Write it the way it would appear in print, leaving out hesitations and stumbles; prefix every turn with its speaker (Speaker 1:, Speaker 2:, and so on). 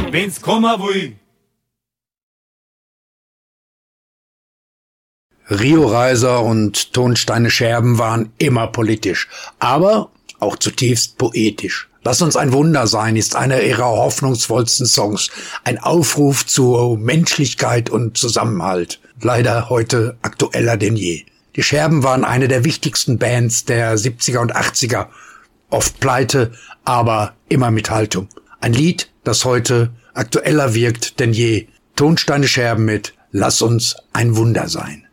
Speaker 1: wenn's kommen will.
Speaker 2: Rio Reiser und Tonsteine Scherben waren immer politisch, aber auch zutiefst poetisch. Lass uns ein Wunder sein ist einer ihrer hoffnungsvollsten Songs. Ein Aufruf zur Menschlichkeit und Zusammenhalt. Leider heute aktueller denn je. Die Scherben waren eine der wichtigsten Bands der 70er und 80er. Oft pleite, aber immer mit Haltung. Ein Lied, das heute aktueller wirkt denn je. Tonsteine Scherben mit Lass uns ein Wunder sein.